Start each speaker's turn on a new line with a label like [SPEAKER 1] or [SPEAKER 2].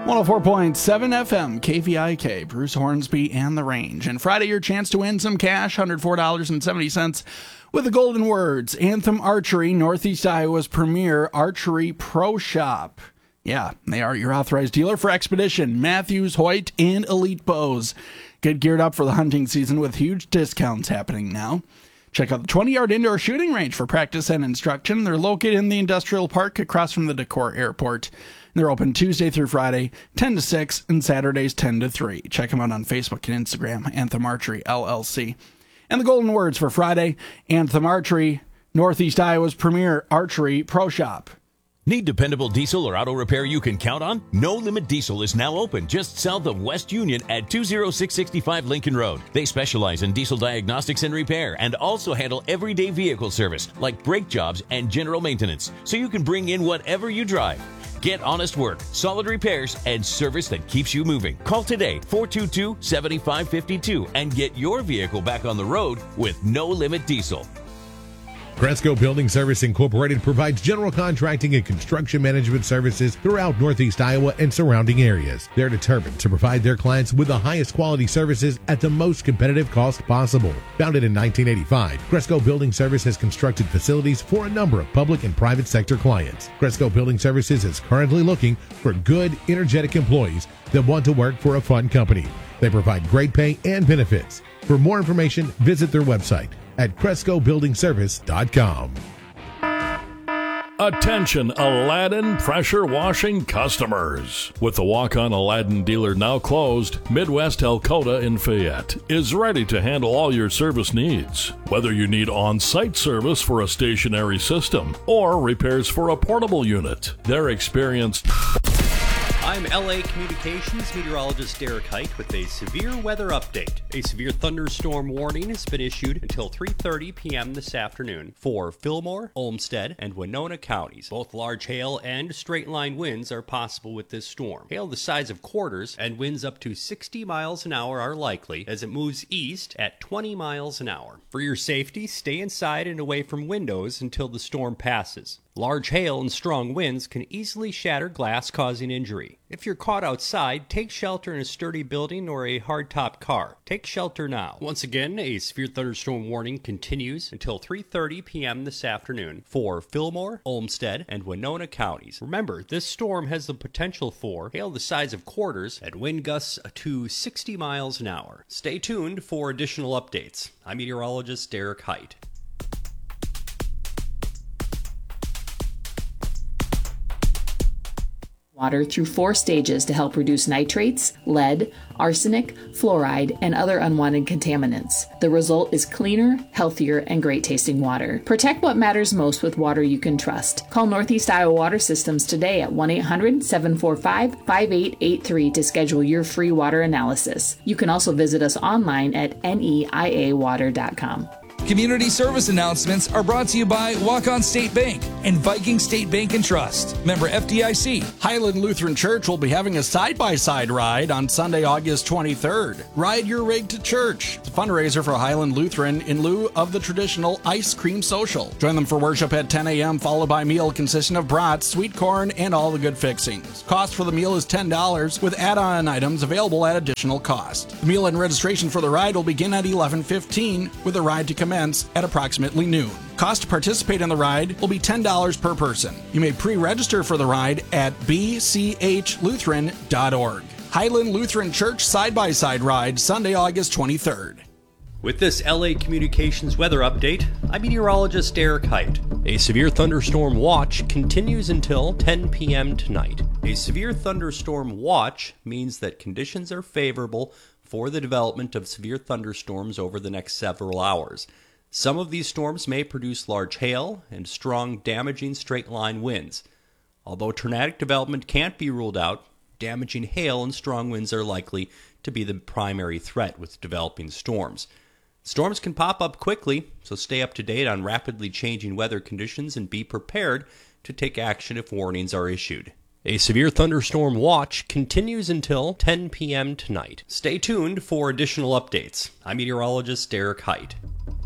[SPEAKER 1] 104.7 FM, KVIK, Bruce Hornsby and the Range. And Friday, your chance to win some cash, $104.70 with the golden words. Anthem Archery, Northeast Iowa's premier archery pro shop. Yeah, they are your authorized dealer for Expedition, Matthews, Hoyt, and Elite Bows. Get geared up for the hunting season with huge discounts happening now. Check out the 20-yard indoor shooting range for practice and instruction. They're located in the industrial park across from the Decorah Airport. They're open Tuesday through Friday, 10 to 6, and Saturdays, 10 to 3. Check them out on Facebook and Instagram, Anthem Archery, LLC. And the golden words for Friday, Anthem Archery, Northeast Iowa's premier archery pro shop.
[SPEAKER 2] Need dependable diesel or auto repair you can count on? No Limit Diesel is now open just south of West Union at 20665 Lincoln Road. They specialize in diesel diagnostics and repair and also handle everyday vehicle service like brake jobs and general maintenance, so you can bring in whatever you drive. Get honest work, solid repairs, and service that keeps you moving. Call today, 422-7552, and get your vehicle back on the road with No Limit Diesel.
[SPEAKER 3] Cresco Building Service Incorporated provides general contracting and construction management services throughout Northeast Iowa and surrounding areas. They're determined to provide their clients with the highest quality services at the most competitive cost possible. Founded in 1985, Cresco Building Service has constructed facilities for a number of public and private sector clients. Cresco Building Services is currently looking for good, energetic employees that want to work for a fun company. They provide great pay and benefits. For more information, visit their website at CrescoBuildingService.com.
[SPEAKER 4] Attention Aladdin pressure washing customers. With the Walk-On Aladdin dealer now closed, Midwest Elkota in Fayette is ready to handle all your service needs. Whether you need on-site service for a stationary system or repairs for a portable unit, they're experienced.
[SPEAKER 5] I'm LA Communications meteorologist Derek Height with a severe weather update. A severe thunderstorm warning has been issued until 3:30 p.m. this afternoon for Fillmore, Olmsted, and Winona counties. Both large hail and straight-line winds are possible with this storm. Hail the size of quarters and winds up to 60 miles an hour are likely as it moves east at 20 miles an hour. For your safety, stay inside and away from windows until the storm passes. Large hail and strong winds can easily shatter glass, causing injury. If you're caught outside, take shelter in a sturdy building or a hardtop car. Take shelter now. Once again, a severe thunderstorm warning continues until 3:30 p.m. this afternoon for Fillmore, Olmsted, and Winona counties. Remember, this storm has the potential for hail the size of quarters and wind gusts to 60 miles an hour. Stay tuned for additional updates. I'm meteorologist Derek Height.
[SPEAKER 6] Water through 4 stages to help reduce nitrates, lead, arsenic, fluoride, and other unwanted contaminants. The result is cleaner, healthier, and great-tasting water. Protect what matters most with water you can trust. Call Northeast Iowa Water Systems today at 1-800-745-5883 to schedule your free water analysis. You can also visit us online at neiawater.com.
[SPEAKER 7] Community service announcements are brought to you by Walk-On State Bank and Viking State Bank and Trust. Member FDIC.
[SPEAKER 1] Highland Lutheran Church will be having a side-by-side ride on Sunday, August 23rd. Ride your rig to church. It's a fundraiser for Highland Lutheran in lieu of the traditional ice cream social. Join them for worship at 10 a.m., followed by a meal consisting of brats, sweet corn, and all the good fixings. Cost for the meal is $10, with add-on items available at additional cost. The meal and registration for the ride will begin at 11:15, with the ride to commence at approximately noon. Cost to participate in the ride will be $10 per person. You may pre-register for the ride at bchlutheran.org. Highland Lutheran Church side-by-side ride, Sunday, August 23rd.
[SPEAKER 5] With this LA Communications weather update, I'm meteorologist Derek Height. A severe thunderstorm watch continues until 10 p.m. tonight. A severe thunderstorm watch means that conditions are favorable for the development of severe thunderstorms over the next several hours. Some of these storms may produce large hail and strong, damaging straight-line winds. Although tornadic development can't be ruled out, damaging hail and strong winds are likely to be the primary threat with developing storms. Storms can pop up quickly, so stay up to date on rapidly changing weather conditions and be prepared to take action if warnings are issued. A severe thunderstorm watch continues until 10 p.m. tonight. Stay tuned for additional updates. I'm meteorologist Derek Height.